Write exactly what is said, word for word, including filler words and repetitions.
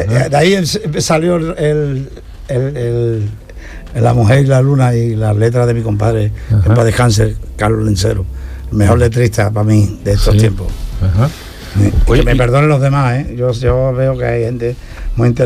eh, de ahí salió el, el, el, el La mujer y la luna y las letras de mi compadre, Ajá. en paz descanse, Carlos Lencero, el mejor letrista para mí de estos sí. tiempos. Ajá. Oye, que me perdonen los demás, ¿eh? yo, yo veo que hay gente muy interesante.